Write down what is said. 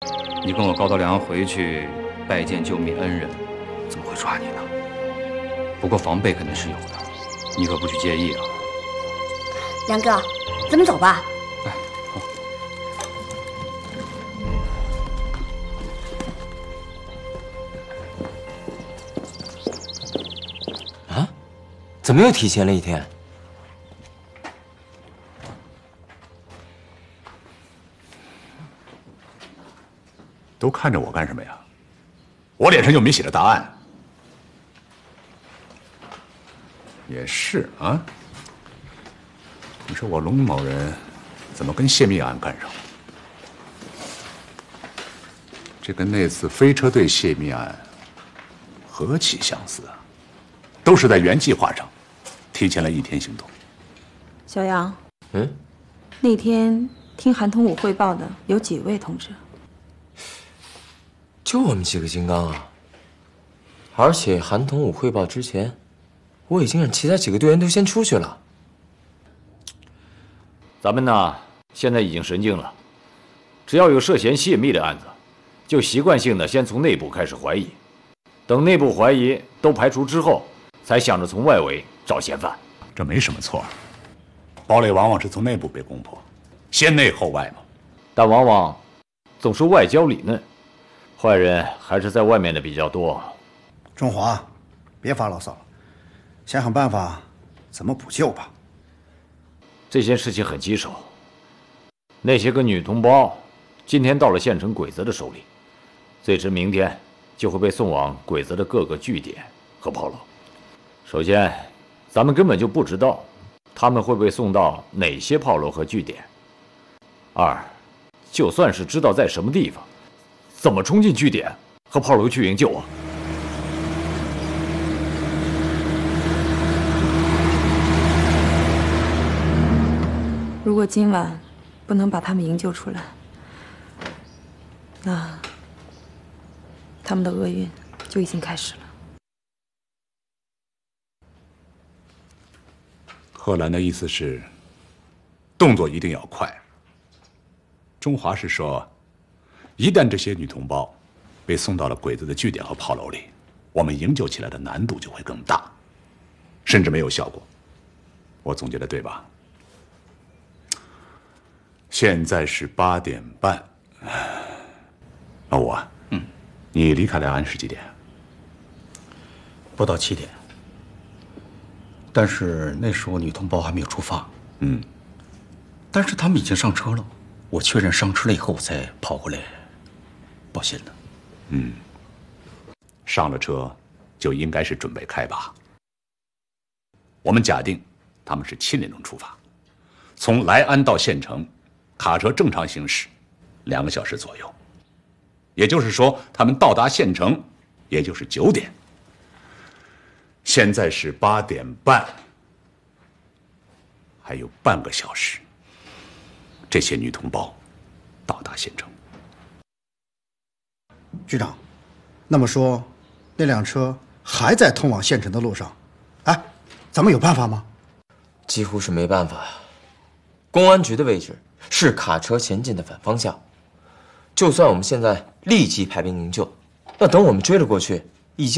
你跟我高德良回去拜见救命恩人，怎么会抓你呢？不过防备肯定是有的，你可不许介意啊。 梁哥，咱们走吧。 啊？怎么又提前了一天？ 都看着我干什么呀？我脸上又没写着答案。也是啊，你说我龙某人怎么跟泄密案干上了？这跟那次飞车队泄密案何其相似啊！都是在原计划上提前了一天行动。 小杨，那天听韩同武汇报的有几位同志？ 就我们几个金刚啊！而且韩同武汇报之前，我已经让其他几个队员都先出去了。 咱们呢，现在已经神经了，只要有涉嫌泄密的案子，就习惯性的先从内部开始怀疑，等内部怀疑都排除之后，才想着从外围找嫌犯。 这没什么错，堡垒往往是从内部被攻破，先内后外嘛。 但往往总是外焦里嫩，坏人还是在外面的比较多。 中华，别发牢骚了，想想办法怎么补救吧。 这件事情很棘手，那些个女同胞今天到了县城鬼子的手里，最迟明天就会被送往鬼子的各个据点和炮楼。首先，咱们根本就不知道他们会被送到哪些炮楼和据点。二，就算是知道在什么地方，怎么冲进据点和炮楼去营救啊？ 如果今晚不能把他们营救出来，那他们的厄运就已经开始了。 贺兰的意思是，动作一定要快。中华是说，一旦这些女同胞被送到了鬼子的据点和炮楼里，我们营救起来的难度就会更大，甚至没有效果。我总结的对吧？现在是8点半。老五啊，你离开莱安是几点？ 不到7点。但是那时候女同胞还没有出发。但是他们已经上车了。我确认上车了以后，我才跑回来报信的。 上了车就应该是准备开拔。我们假定他们是7点钟出发，从莱安到县城，卡车正常行驶2个小时左右。也就是说，他们到达县城也就是9点。现在是8点半，还有半个小时，这些女同胞到达县城。 局长，那么说，那辆车还在通往县城的路上，哎，咱们有办法吗？ 几乎是没办法。公安局的位置是卡车前进的反方向，就算我们现在立即派兵营救，那等我们追了过去，